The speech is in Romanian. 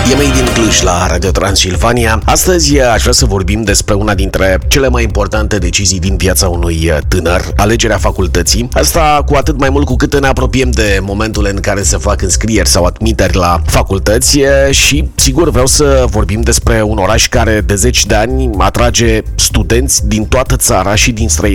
E Made in Cluj la Radio Transilvania. Astăzi aș vrea să vorbim despre una dintre cele mai importante decizii din viața unui tânăr, alegerea facultății. Asta cu atât mai mult cu cât ne apropiem de momentul în care se fac înscrieri sau admiteri la facultăți și, sigur, vreau să vorbim despre un oraș care de zeci de ani atrage studenți din toată țara și din străinătate